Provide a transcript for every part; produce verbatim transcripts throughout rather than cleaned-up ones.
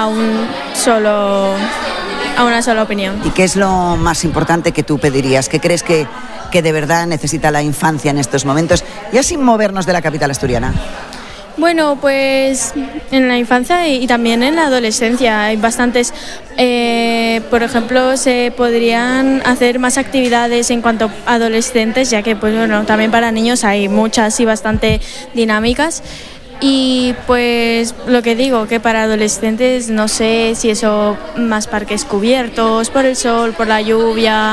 un solo, a una sola opinión. ¿Y qué es lo más importante que tú pedirías? ¿Qué crees que, que de verdad necesita la infancia en estos momentos? Ya sin movernos de la capital asturiana. Bueno, pues en la infancia y, y también en la adolescencia hay bastantes, eh, por ejemplo, se podrían hacer más actividades en cuanto a adolescentes, ya que pues bueno, también para niños hay muchas y bastante dinámicas. Y pues lo que digo, que para adolescentes no sé si eso, más parques cubiertos por el sol, por la lluvia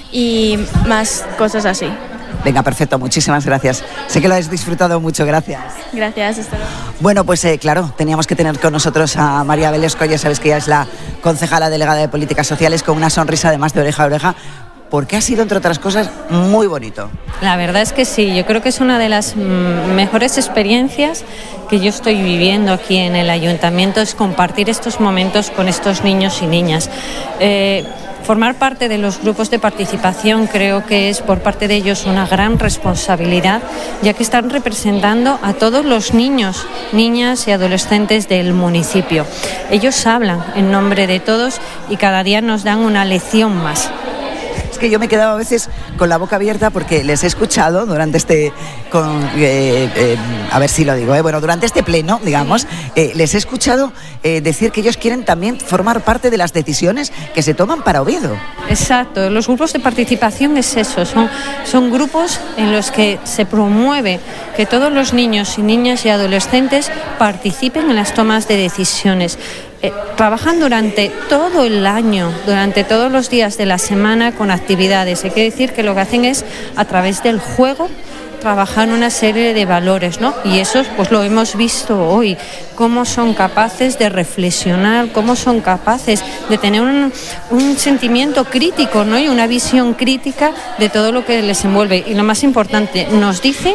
y más cosas así. Venga, perfecto, muchísimas gracias. Sé que lo has disfrutado mucho, gracias. Gracias, hasta luego. Bueno, pues eh, claro, teníamos que tener con nosotros a María Velesco, ya sabes que ella es la concejala delegada de Políticas Sociales, con una sonrisa además de oreja a oreja, porque ha sido, entre otras cosas, muy bonito. La verdad es que sí, yo creo que es una de las mm, mejores experiencias que yo estoy viviendo aquí en el ayuntamiento, es compartir estos momentos con estos niños y niñas. Eh, Formar parte de los grupos de participación creo que es por parte de ellos una gran responsabilidad, ya que están representando a todos los niños, niñas y adolescentes del municipio. Ellos hablan en nombre de todos y cada día nos dan una lección más. Es que yo me he quedado a veces con la boca abierta porque les he escuchado durante este, con, eh, eh, a ver si lo digo, eh, bueno, durante este pleno, digamos, eh, les he escuchado eh, decir que ellos quieren también formar parte de las decisiones que se toman para Oviedo. Exacto, los grupos de participación es eso, son, son grupos en los que se promueve que todos los niños y niñas y adolescentes participen en las tomas de decisiones. Eh, trabajan durante todo el año, durante todos los días de la semana con actividades. Hay que decir que lo que hacen es, a través del juego, trabajar una serie de valores, ¿no? Y eso pues lo hemos visto hoy, cómo son capaces de reflexionar, cómo son capaces de tener un, un sentimiento crítico, ¿no? Y una visión crítica de todo lo que les envuelve. Y lo más importante, nos dicen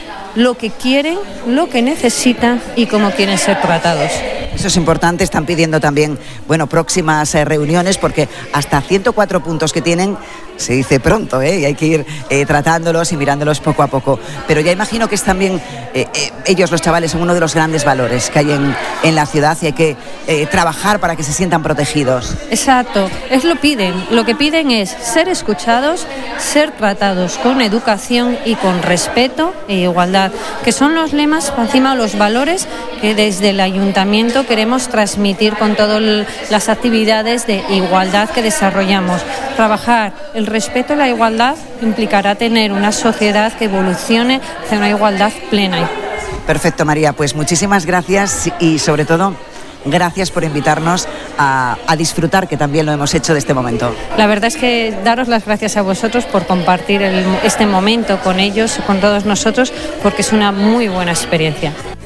lo que quieren, lo que necesitan y cómo quieren ser tratados. Eso es importante, están pidiendo también, bueno, próximas eh, reuniones, porque hasta ciento cuatro puntos que tienen, se dice pronto, ¿eh? Y hay que ir eh, tratándolos y mirándolos poco a poco. Pero ya imagino que es también, eh, eh, ellos, los chavales, son uno de los grandes valores que hay en, en la ciudad y hay que eh, trabajar para que se sientan protegidos. Exacto, es lo piden. Lo que piden es ser escuchados, ser tratados con educación y con respeto e igualdad, que son los lemas, encima los valores que desde el ayuntamiento queremos transmitir con todas las actividades de igualdad que desarrollamos. Trabajar el respeto y la igualdad implicará tener una sociedad que evolucione hacia una igualdad plena. Perfecto, María, pues muchísimas gracias y sobre todo gracias por invitarnos a, a disfrutar, que también lo hemos hecho de este momento. La verdad es que daros las gracias a vosotros por compartir el, este momento con ellos, con todos nosotros, porque es una muy buena experiencia.